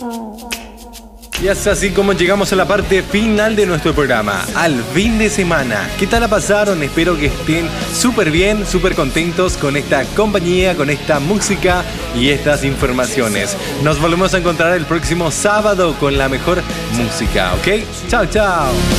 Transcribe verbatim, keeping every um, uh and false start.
Y es así como llegamos a la parte final de nuestro programa, al fin de semana. ¿Qué tal la pasaron? Espero que estén súper bien, súper contentos con esta compañía, con esta música y estas informaciones. Nos volvemos a encontrar el próximo sábado con la mejor música, ¿ok? Chao, chao.